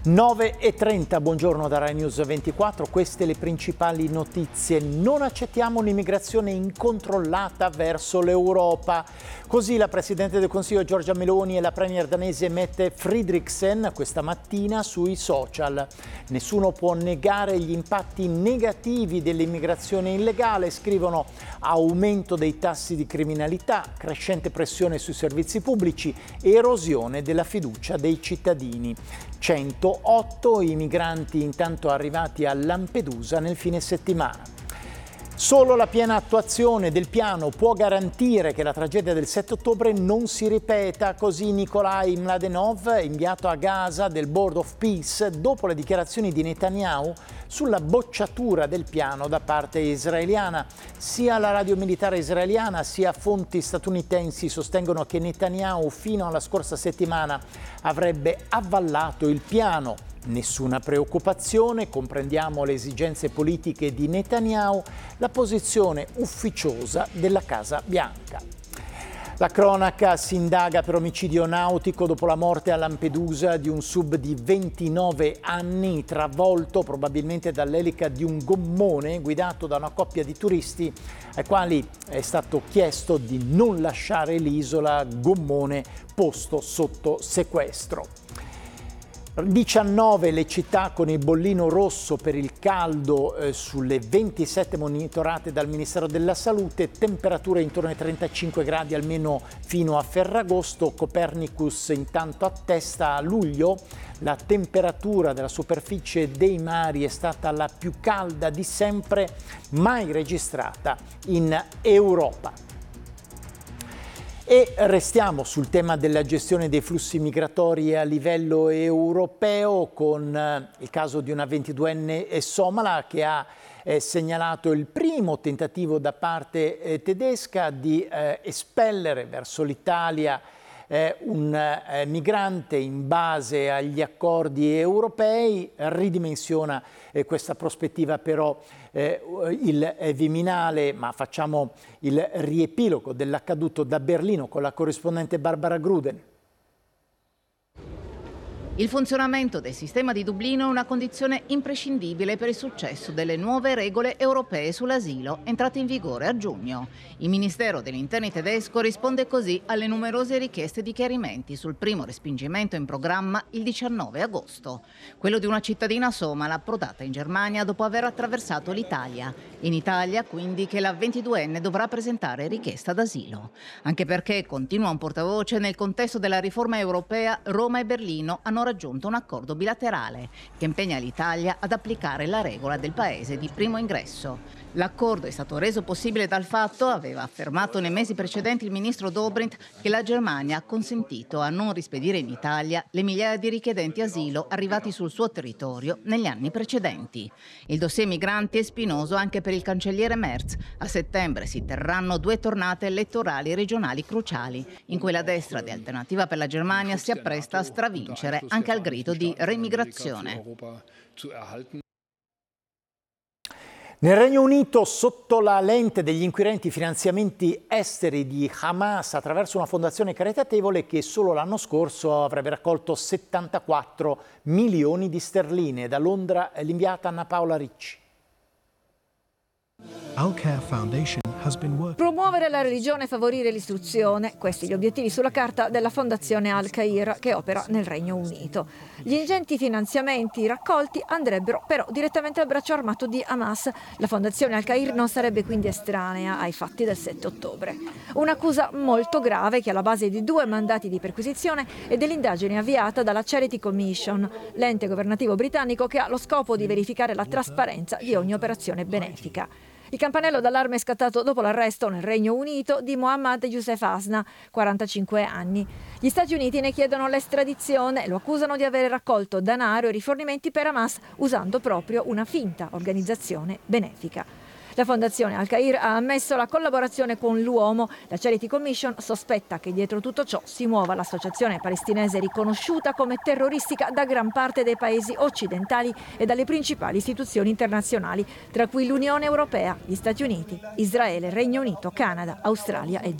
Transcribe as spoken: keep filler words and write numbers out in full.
nove e trenta, buongiorno da Rai News ventiquattro, queste le principali notizie. Non accettiamo un'immigrazione incontrollata verso l'Europa. Così la Presidente del Consiglio Giorgia Meloni e la Premier danese Mette Frederiksen questa mattina sui social. Nessuno può negare gli impatti negativi dell'immigrazione illegale, scrivono: aumento dei tassi di criminalità, crescente pressione sui servizi pubblici, erosione della fiducia dei cittadini. centootto i migranti intanto arrivati a Lampedusa nel fine settimana. Solo la piena attuazione del piano può garantire che la tragedia del sette ottobre non si ripeta, così Nikolai Mladenov, inviato a Gaza del Board of Peace, dopo le dichiarazioni di Netanyahu sulla bocciatura del piano da parte israeliana. Sia la radio militare israeliana sia fonti statunitensi sostengono che Netanyahu fino alla scorsa settimana avrebbe avvallato il piano. Nessuna preoccupazione, comprendiamo le esigenze politiche di Netanyahu, la posizione ufficiosa della Casa Bianca. La cronaca si indaga per omicidio nautico dopo la morte a Lampedusa di un sub di ventinove anni, travolto probabilmente dall'elica di un gommone guidato da una coppia di turisti ai quali è stato chiesto di non lasciare l'isola, gommone posto sotto sequestro. diciannove le città con il bollino rosso per il caldo eh, sulle ventisette monitorate dal Ministero della Salute, temperature intorno ai trentacinque gradi almeno fino a Ferragosto. Copernicus intanto attesta a luglio la temperatura della superficie dei mari è stata la più calda di sempre mai registrata in Europa. E restiamo sul tema della gestione dei flussi migratori a livello europeo con eh, il caso di una ventiduenne somala che ha eh, segnalato il primo tentativo da parte eh, tedesca di eh, espellere verso l'Italia eh, un eh, migrante in base agli accordi europei. Ridimensiona eh, questa prospettiva però Eh, il eh, Viminale, ma facciamo il riepilogo dell'accaduto da Berlino con la corrispondente Barbara Gruden. Il funzionamento del sistema di Dublino è una condizione imprescindibile per il successo delle nuove regole europee sull'asilo entrate in vigore a giugno. Il Ministero degli Interni tedesco risponde così alle numerose richieste di chiarimenti sul primo respingimento in programma il diciannove agosto, quello di una cittadina somala approdata in Germania dopo aver attraversato l'Italia. In Italia quindi che la ventiduenne dovrà presentare richiesta d'asilo, anche perché, continua un portavoce, nel contesto della riforma europea Roma e Berlino hanno raggiunto un accordo bilaterale che impegna l'Italia ad applicare la regola del paese di primo ingresso. L'accordo è stato reso possibile dal fatto, aveva affermato nei mesi precedenti il ministro Dobrindt, che la Germania ha consentito a non rispedire in Italia le migliaia di richiedenti asilo arrivati sul suo territorio negli anni precedenti. Il dossier migranti è spinoso anche per il cancelliere Merz. A settembre si terranno due tornate elettorali regionali cruciali, in cui la destra di Alternativa per la Germania si appresta a stravincere anche al grido di remigrazione. Nel Regno Unito, sotto la lente degli inquirenti finanziamenti esteri di Hamas attraverso una fondazione caritatevole che solo l'anno scorso avrebbe raccolto settantaquattro milioni di sterline. Da Londra l'inviata Anna Paola Ricci. Al-Khair Foundation has been working. Promuovere la religione e favorire l'istruzione, questi gli obiettivi sulla carta della Fondazione Al-Khair che opera nel Regno Unito. Gli ingenti finanziamenti raccolti andrebbero però direttamente al braccio armato di Hamas. La Fondazione Al-Khair non sarebbe quindi estranea ai fatti del sette ottobre. Un'accusa molto grave che è alla base di due mandati di perquisizione e dell'indagine avviata dalla Charity Commission, l'ente governativo britannico che ha lo scopo di verificare la trasparenza di ogni operazione benefica. Il campanello d'allarme è scattato dopo l'arresto nel Regno Unito di Mohammad Youssef Hasna, quarantacinque anni. Gli Stati Uniti ne chiedono l'estradizione e lo accusano di aver raccolto denaro e rifornimenti per Hamas usando proprio una finta organizzazione benefica. La Fondazione Al-Khair ha ammesso la collaborazione con l'uomo. La Charity Commission sospetta che dietro tutto ciò si muova l'associazione palestinese riconosciuta come terroristica da gran parte dei paesi occidentali e dalle principali istituzioni internazionali, tra cui l'Unione Europea, gli Stati Uniti, Israele, Regno Unito, Canada, Australia e